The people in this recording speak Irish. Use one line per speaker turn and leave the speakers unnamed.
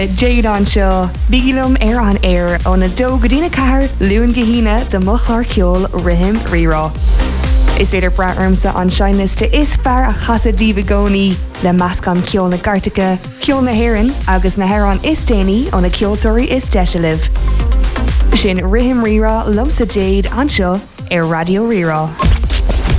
Jade an seo, bígilum an air ó na dó go dtína cahar luúin gahína de mochlar ceol rihim rirá. Is féidir braarmsa an seinliste is fear a chasad díbhagóní le meascan ceol na Gartacha, ceol na Héireann agus na Héireann is déanaí ó na ceoltóirí is deisialah. Sin rihim rirá lumsa Jade an seo ar Radio Rirá.